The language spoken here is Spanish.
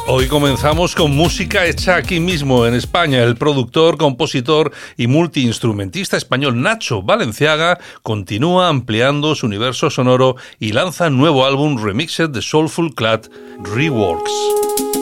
Hoy comenzamos con música hecha aquí mismo en España. El productor, compositor y multiinstrumentista español Nacho Balenciaga continúa ampliando su universo sonoro y lanza un nuevo álbum remixed de Soulful Clad, Reworks.